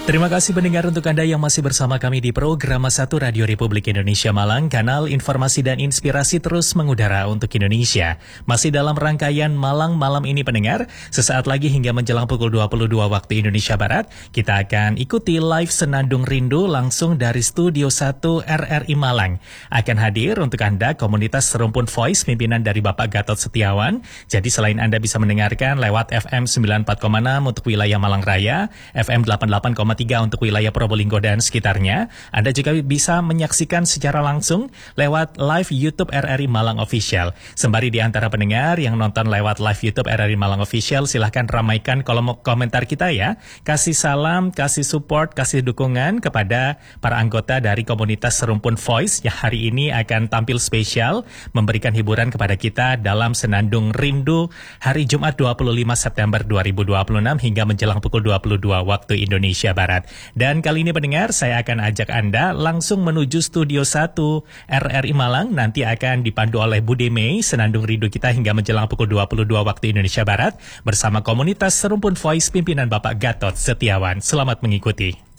Terima kasih pendengar untuk Anda yang masih bersama kami di program 1 Radio Republik Indonesia Malang, kanal informasi dan inspirasi terus mengudara untuk Indonesia. Masih dalam rangkaian Malang Malam ini pendengar, sesaat lagi hingga menjelang pukul 22 waktu Indonesia Barat, kita akan ikuti live Senandung Rindu langsung dari Studio 1 RRI Malang. Akan hadir untuk Anda komunitas Serumpun Voice pimpinan dari Bapak Gatot Setiawan. Jadi selain Anda bisa mendengarkan lewat FM 94,6 untuk wilayah Malang Raya, FM 88,3 untuk wilayah Probolinggo dan sekitarnya, Anda juga bisa menyaksikan secara langsung lewat live YouTube RRI Malang Official. Sembari di antara pendengar yang nonton lewat live YouTube RRI Malang Official, silahkan ramaikan kolom komentar kita ya. Kasih salam, kasih support, kasih dukungan kepada para anggota dari komunitas Serumpun Voice yang hari ini akan tampil spesial memberikan hiburan kepada kita dalam Senandung Rindu hari Jumat 25 September 2026 hingga menjelang pukul 22 waktu Indonesia Barat. Dan kali ini pendengar, saya akan ajak Anda langsung menuju Studio 1 RRI Malang. Nanti akan dipandu oleh Bude Mei, Senandung Rindu kita hingga menjelang pukul 22 waktu Indonesia Barat bersama komunitas Serumpun Voice pimpinan Bapak Gatot Setiawan. Selamat mengikuti.